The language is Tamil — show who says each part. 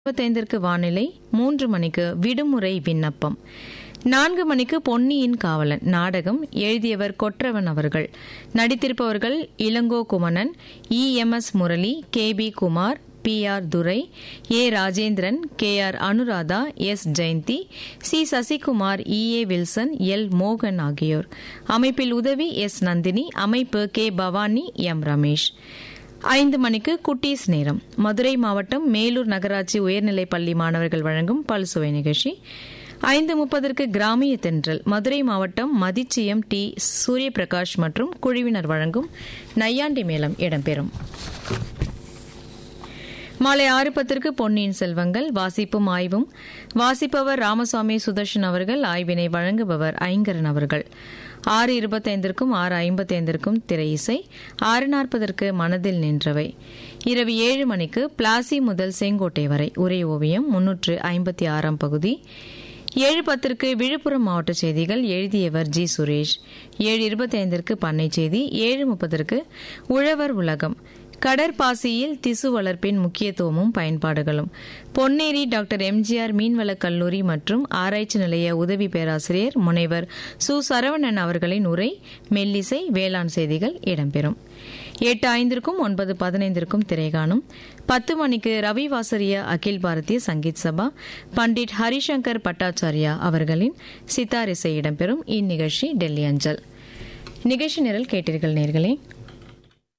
Speaker 1: 25 வானிலை. 3 மணிக்கு விடுமுறை விண்ணப்பம். 4 மணிக்கு பொன்னியின் காவலன் நாடகம். எழுதியவர் கொற்றவன் அவர்கள். நடித்திருப்பவர்கள் Ilango Kumanan, EMS Murali, KB Kumar, PR Durai, A Rajendran, KR Anuradha, S Jayanthi, C Sasikumar, EA Wilson, L மோகன் ஆகியோர். அமைப்பில் உதவி S நந்தினி. அமைப்பு K பவானி, M ரமேஷ். 5 மணிக்கு குட்டீஸ் நேரம். மதுரை மாவட்டம் மேலூர் நகராட்சி உயர்நிலைப் பள்ளி மாணவர்கள் வழங்கும் பல்சுவை நிகழ்ச்சி. 5:30 கிராமிய தென்றல். மதுரை மாவட்டம் மதிச்சியம் டி சூரியபிரகாஷ் மற்றும் குழுவினர் வழங்கும் நையாண்டி மேளம் இடம்பெறும். மாலை 6:10 பொன்னியின் செல்வங்கள். வாசிப்பும் ஆய்வும். வாசிப்பவர் ராமசாமி சுதர்ஷன் அவர்கள். ஆய்வினை வழங்குபவர் ஐங்கரன் அவர்கள். 6:25 6:55 திரை இசை. 6:40 மனதில் நின்றவை. இரவு 7 மணிக்கு பிளாசி முதல் செங்கோட்டை வரை உரை ஓவியம் 356 பகுதி. 7:10 விழுப்புரம் மாவட்ட செய்திகள். எழுதியவர் G சுரேஷ். 7:25 பண்ணை செய்தி. 7:30 உழவர் உலகம். கடற்பாசியில் திசு வளர்ப்பின் முக்கியத்துவமும் பயன்பாடுகளும். பொன்னேரி டாக்டர் MGR மீன்வளக் கல்லூரி மற்றும் ஆராய்ச்சி நிலைய உதவி பேராசிரியர் முனைவர் சு சரவணன் அவர்களின் உரை. மெல்லிசை, வேளாண் செய்திகள் இடம்பெறும். 8:05 9:15 திரைகாணும். 10 மணிக்கு ரவிவாசரிய அகில் பாரதிய சங்கீத் சபா பண்டிட் ஹரிசங்கர் பட்டாச்சாரியா அவர்களின் சித்தார் இசை இடம்பெறும். இந்நிகழ்ச்சி டெல்லி அஞ்சல். நிகழ்ச்சி நிரல் கேட்டீர்கள் நேர்களே.